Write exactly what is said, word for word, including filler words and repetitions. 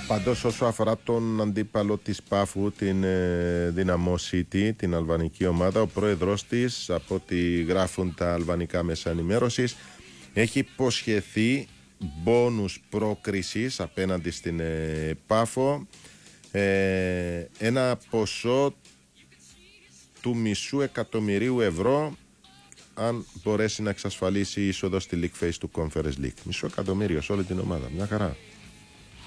Παντός όσο αφορά τον αντίπαλο της Πάφου, την ε, Δυναμό City, την αλβανική ομάδα, ο πρόεδρος της, από ό,τι γράφουν τα αλβανικά μέσα ενημέρωσης, έχει υποσχεθεί μπόνους πρόκρισης απέναντι στην ε, Πάφο, ε, ένα ποσό του μισού εκατομμυρίου ευρώ αν μπορέσει να εξασφαλίσει είσοδο στη League Phase του Conference League. Μισό εκατομμύριο σε όλη την ομάδα. Μια χαρά.